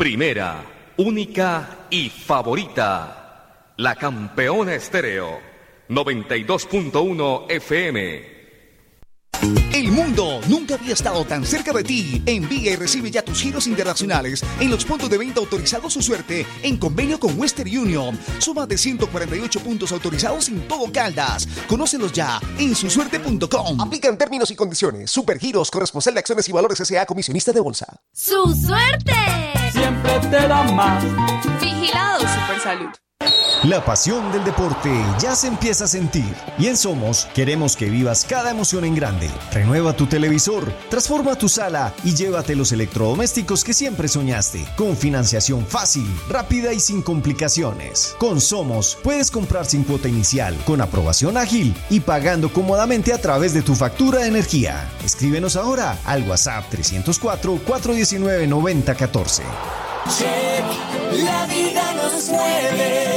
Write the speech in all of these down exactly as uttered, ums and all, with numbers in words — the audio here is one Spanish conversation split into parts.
Primera, única y favorita. La Campeona Estéreo. noventa y dos punto uno F M. El mundo nunca había estado tan cerca de ti. Envía y recibe ya tus giros internacionales en los puntos de venta autorizados Su Suerte en convenio con Western Union. Suma de ciento cuarenta y ocho puntos autorizados en todo Caldas. Conócelos ya en su suerte punto com. Aplican términos y condiciones. Supergiros, corresponsal de acciones y valores S A, comisionista de bolsa. ¡Su Suerte! Siempre te da más. Vigilado Supersalud. La pasión del deporte ya se empieza a sentir y en Somos queremos que vivas cada emoción en grande. Renueva tu televisor, transforma tu sala y llévate los electrodomésticos que siempre soñaste. Con financiación fácil, rápida y sin complicaciones. Con Somos puedes comprar sin cuota inicial, con aprobación ágil y pagando cómodamente a través de tu factura de energía. Escríbenos ahora al WhatsApp trescientos cuatro, cuatrocientos diecinueve, noventa catorce. Check, la vida nos mueve.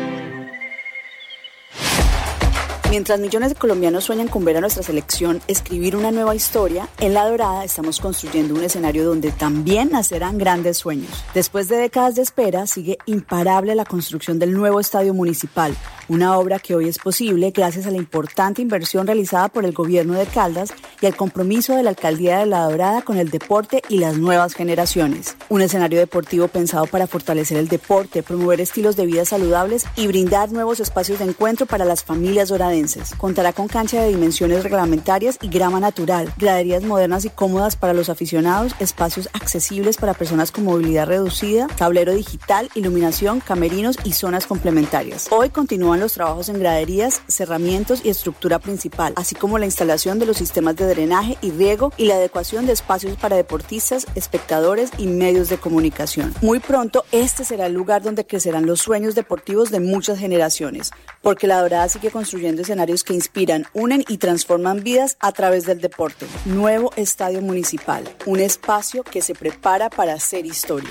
Mientras millones de colombianos sueñan con ver a nuestra selección escribir una nueva historia, en La Dorada estamos construyendo un escenario donde también nacerán grandes sueños. Después de décadas de espera, sigue imparable la construcción del nuevo estadio municipal, una obra que hoy es posible gracias a la importante inversión realizada por el gobierno de Caldas y al compromiso de la alcaldía de La Dorada con el deporte y las nuevas generaciones. Un escenario deportivo pensado para fortalecer el deporte, promover estilos de vida saludables y brindar nuevos espacios de encuentro para las familias doradenses. Contará con cancha de dimensiones reglamentarias y grama natural, graderías modernas y cómodas para los aficionados, espacios accesibles para personas con movilidad reducida, tablero digital, iluminación, camerinos y zonas complementarias. Hoy continúan los trabajos en graderías, cerramientos y estructura principal, así como la instalación de los sistemas de drenaje y riego y la adecuación de espacios para deportistas, espectadores y medios de comunicación. Muy pronto, este será el lugar donde crecerán los sueños deportivos de muchas generaciones, porque La Dorada sigue construyendo escenarios que inspiran, unen y transforman vidas a través del deporte. Nuevo Estadio Municipal, un espacio que se prepara para hacer historia.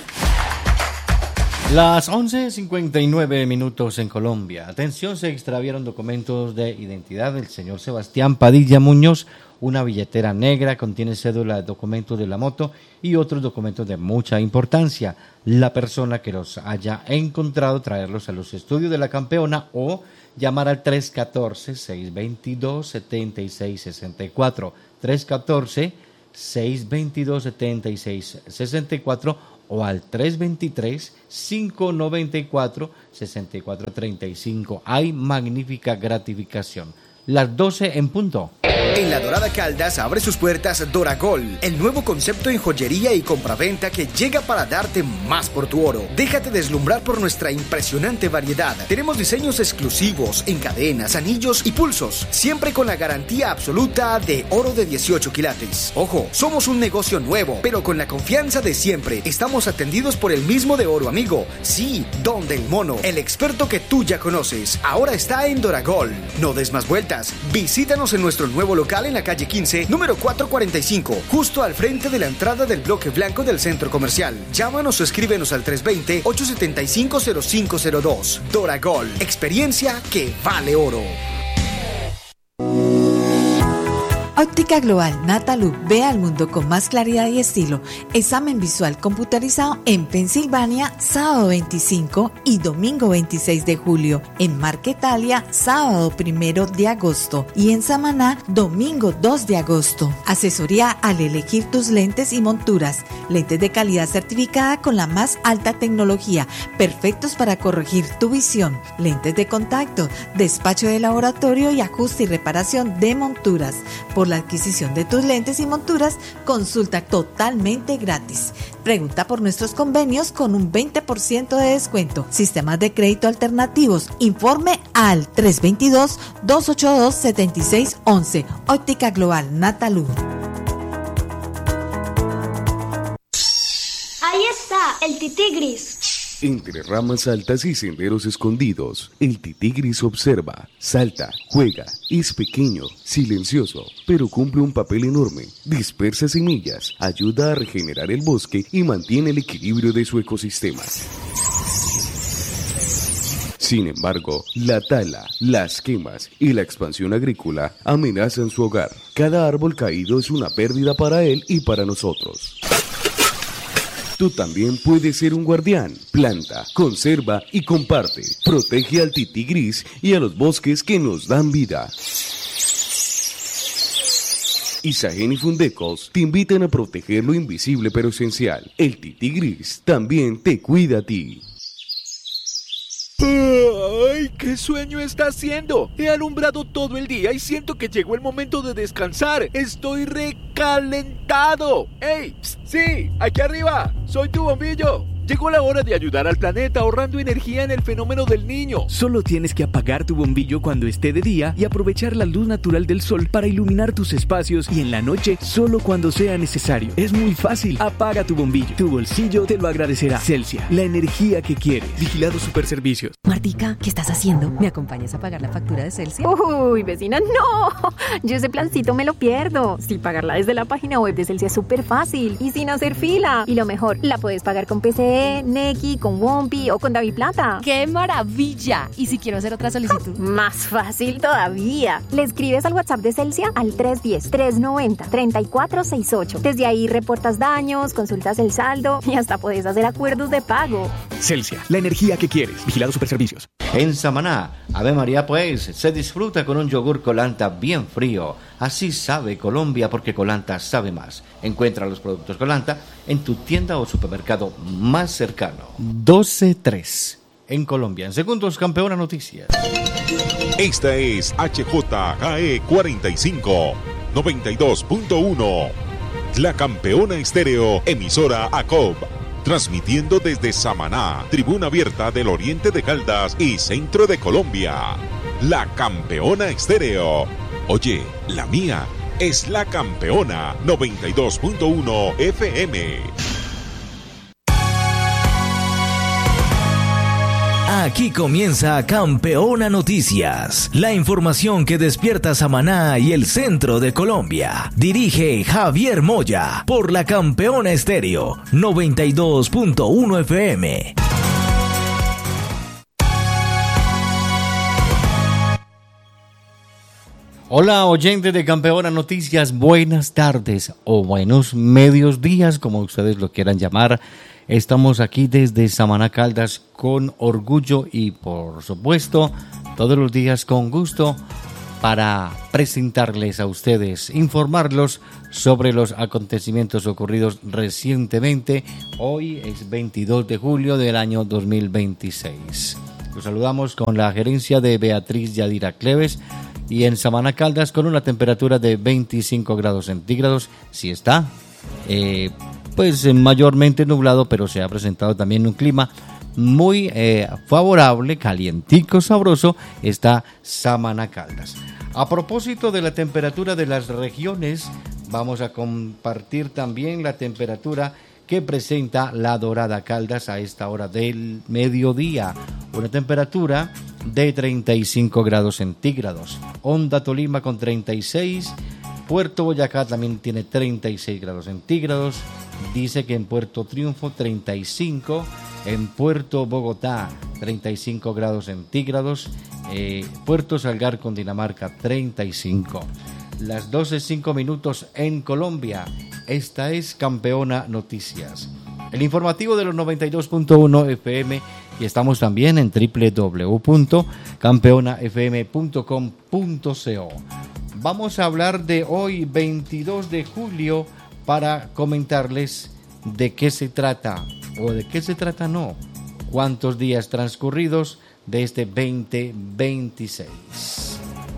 Las once cincuenta y nueve minutos en Colombia. Atención, se extraviaron documentos de identidad del señor Sebastián Padilla Muñoz. Una billetera negra contiene cédula de documentos de la moto y otros documentos de mucha importancia. La persona que los haya encontrado, traerlos a los estudios de La Campeona o llamar al tres uno cuatro, seis dos dos, siete seis seis cuatro, tres uno cuatro, seis dos dos, siete seis seis cuatro o al tres dos tres, cinco nueve cuatro, seis cuatro tres cinco. Hay magnífica gratificación. Las doce en punto. En La Dorada Caldas abre sus puertas Doragol, el nuevo concepto en joyería y compraventa que llega para darte más por tu oro. Déjate deslumbrar por nuestra impresionante variedad. Tenemos diseños exclusivos en cadenas, anillos y pulsos, siempre con la garantía absoluta de oro de dieciocho quilates. Ojo, somos un negocio nuevo, pero con la confianza de siempre. Estamos atendidos por el mismo de Oro Amigo. Sí, Don del Mono, el experto que tú ya conoces. Ahora está en Doragol. No des más vueltas. Visítanos en nuestro nuevo local en la calle quince, número cuatrocientos cuarenta y cinco, justo al frente de la entrada del bloque blanco del centro comercial. Llámanos o escríbenos al tres dos cero, ocho siete cinco, cero cinco cero dos. Doragol, experiencia que vale oro. Óptica Global Natalub, ve al mundo con más claridad y estilo. Examen visual computarizado en Pensilvania, sábado veinticinco y domingo veintiséis de julio. En Marquetalia, sábado primero de agosto. Y en Samaná, domingo dos de agosto. Asesoría al elegir tus lentes y monturas. Lentes de calidad certificada con la más alta tecnología, perfectos para corregir tu visión. Lentes de contacto, despacho de laboratorio y ajuste y reparación de monturas. Por la adquisición de tus lentes y monturas, consulta totalmente gratis. Pregunta por nuestros convenios con un veinte por ciento de descuento. Sistemas de crédito alternativos. Informe al tres dos dos, dos ocho dos, siete seis uno uno. Óptica Global Natalub. Ahí está, el titigris. Entre ramas altas y senderos escondidos, el titigris observa, salta, juega, es pequeño, silencioso, pero cumple un papel enorme. Dispersa semillas, ayuda a regenerar el bosque y mantiene el equilibrio de su ecosistema. Sin embargo, la tala, las quemas y la expansión agrícola amenazan su hogar. Cada árbol caído es una pérdida para él y para nosotros. Tú también puedes ser un guardián. Planta, conserva y comparte. Protege al tití gris y a los bosques que nos dan vida. Isagen y Fundecos te invitan a proteger lo invisible pero esencial. El tití gris también te cuida a ti. ¡Ay, qué sueño está haciendo! He alumbrado todo el día y siento que llegó el momento de descansar. ¡Estoy recalentado! ¡Ey! ¡Sí! ¡Aquí arriba! ¡Soy tu bombillo! Llegó la hora de ayudar al planeta ahorrando energía en el fenómeno del niño. Solo tienes que apagar tu bombillo cuando esté de día y aprovechar la luz natural del sol para iluminar tus espacios, y en la noche solo cuando sea necesario. Es muy fácil. Apaga tu bombillo. Tu bolsillo te lo agradecerá. Celsia, la energía que quieres. Vigilado Superservicios. Martica, ¿qué estás haciendo? ¿Me acompañas a pagar la factura de Celsia? Uy, vecina, no. Yo ese plancito me lo pierdo. Sí, pagarla desde la página web de Celsia es súper fácil y sin hacer fila. Y lo mejor, la puedes pagar con P C E, Nequi, con Wompi o con DaviPlata. ¡Qué maravilla! ¿Y si quiero hacer otra solicitud? Más fácil todavía. Le escribes al WhatsApp de Celsia al tres uno cero, tres nueve cero, tres cuatro seis ocho. Desde ahí reportas daños, consultas el saldo y hasta puedes hacer acuerdos de pago. Celsia, la energía que quieres. Vigilado Superservicios. En Samaná, Ave María pues, se disfruta con un yogur Colanta bien frío. Así sabe Colombia, porque Colanta sabe más. Encuentra los productos Colanta en tu tienda o supermercado más cercano. doce tres en Colombia. En segundos, Campeona Noticias. Esta es H J K E cuarenta y cinco, noventa y dos punto uno. La Campeona Estéreo, emisora A C O B. Transmitiendo desde Samaná, tribuna abierta del oriente de Caldas y centro de Colombia. La Campeona Estéreo. Oye, la mía es La Campeona noventa y dos punto uno F M. Aquí comienza Campeona Noticias, la información que despierta Samaná y el centro de Colombia. Dirige Javier Moya por La Campeona Estéreo noventa y dos punto uno F M. Hola, oyentes de Campeona Noticias, buenas tardes o buenos medios días, como ustedes lo quieran llamar. Estamos aquí desde Samaná, Caldas, con orgullo y, por supuesto, todos los días con gusto para presentarles a ustedes, informarlos sobre los acontecimientos ocurridos recientemente. Hoy es veintidós de julio del año dos mil veintiséis. Los saludamos con la gerencia de Beatriz Yadira Cleves y en Samaná, Caldas, con una temperatura de veinticinco grados centígrados. Sí está, eh, pues mayormente nublado, pero se ha presentado también un clima muy eh, favorable, calientico, sabroso, está Samaná, Caldas. A propósito de la temperatura de las regiones, vamos a compartir también la temperatura que presenta La Dorada, Caldas, a esta hora del mediodía. Una temperatura de treinta y cinco grados centígrados. Honda Tolima con treinta y seis. Puerto Boyacá también tiene treinta y seis grados centígrados. Dice que en Puerto Triunfo treinta y cinco. En Puerto Bogotá treinta y cinco grados centígrados. Eh, Puerto Salgar, Cundinamarca, treinta y cinco. Las doce cinco minutos en Colombia. Esta es Campeona Noticias, el informativo de los noventa y dos punto uno F M, y estamos también en doble u doble u doble u punto campeona f m punto com punto co. Vamos a hablar de hoy, veintidós de julio, para comentarles de qué se trata, o de qué se trata no, cuántos días transcurridos de este veinte veintiséis.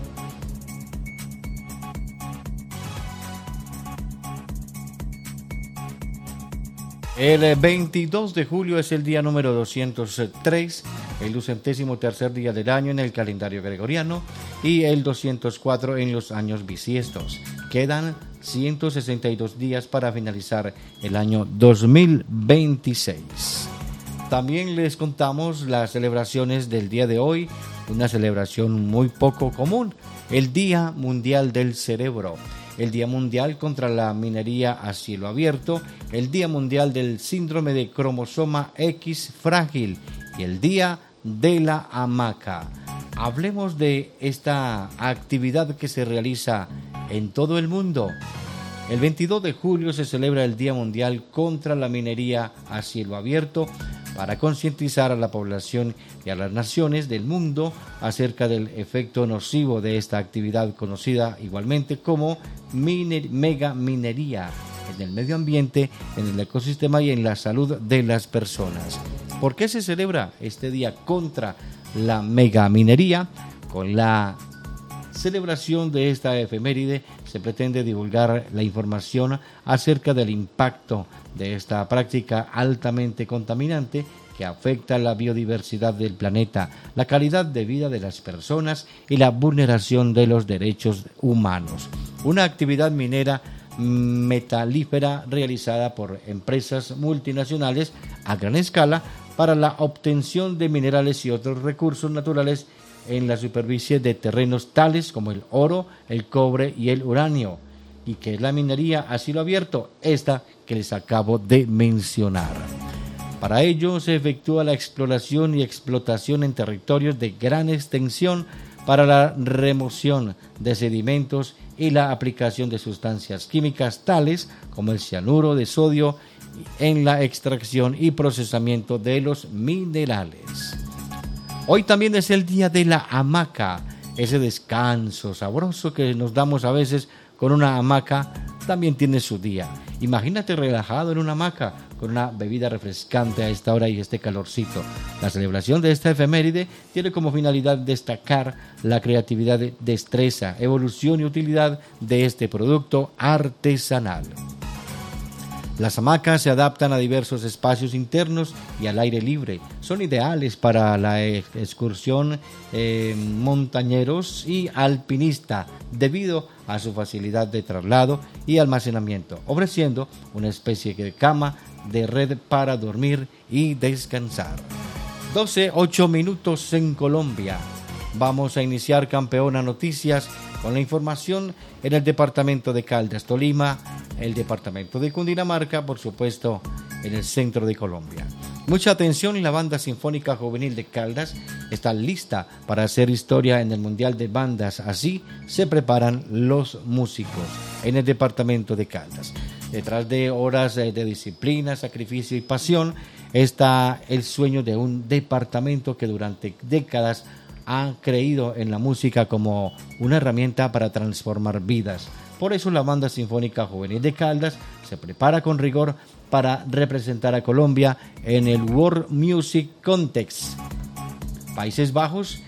El veintidós de julio es el día número doscientos tres, el ducentésimo tercer día del año en el calendario gregoriano y el doscientos cuatro en los años bisiestos. Quedan ciento sesenta y dos días para finalizar el año dos mil veintiséis. También les contamos las celebraciones del día de hoy, una celebración muy poco común, el Día Mundial del Cerebro, el Día Mundial contra la Minería a Cielo Abierto, el Día Mundial del Síndrome de Cromosoma X Frágil y el Día de la Hamaca. Hablemos de esta actividad que se realiza en todo el mundo. El veintidós de julio se celebra el Día Mundial contra la Minería a Cielo Abierto para concientizar a la población y a las naciones del mundo acerca del efecto nocivo de esta actividad conocida igualmente como miner- megaminería en el medio ambiente, en el ecosistema y en la salud de las personas. ¿Por qué se celebra este día contra la megaminería? Con la celebración de esta efeméride se pretende divulgar la información acerca del impacto de esta práctica altamente contaminante que afecta la biodiversidad del planeta, la calidad de vida de las personas y la vulneración de los derechos humanos. Una actividad minera metalífera realizada por empresas multinacionales a gran escala para la obtención de minerales y otros recursos naturales en la superficie de terrenos tales como el oro, el cobre y el uranio, y que es la minería a cielo abierto, esta que les acabo de mencionar. Para ello se efectúa la exploración y explotación en territorios de gran extensión para la remoción de sedimentos y la aplicación de sustancias químicas tales como el cianuro de sodio en la extracción y procesamiento de los minerales. Hoy también es el día de la hamaca, ese descanso sabroso que nos damos a veces con una hamaca, también tiene su día. Imagínate relajado en una hamaca con una bebida refrescante a esta hora y este calorcito. La celebración de esta efeméride tiene como finalidad destacar la creatividad, destreza, evolución y utilidad de este producto artesanal. Las hamacas se adaptan a diversos espacios internos y al aire libre. Son ideales para la excursión eh, montañeros y alpinista debido a su facilidad de traslado y almacenamiento, ofreciendo una especie de cama de red para dormir y descansar. doce, ocho minutos en Colombia. Vamos a iniciar Campeona Noticias con la información en el departamento de Caldas, Tolima, el departamento de Cundinamarca, por supuesto, en el centro de Colombia. Mucha atención, la Banda Sinfónica Juvenil de Caldas está lista para hacer historia en el Mundial de Bandas. Así se preparan los músicos en el departamento de Caldas. Detrás de horas de disciplina, sacrificio y pasión está el sueño de un departamento que durante décadas ha creído en la música como una herramienta para transformar vidas. Por eso la Banda Sinfónica Juvenil de Caldas se prepara con rigor para representar a Colombia en el World Music Contest, Países Bajos,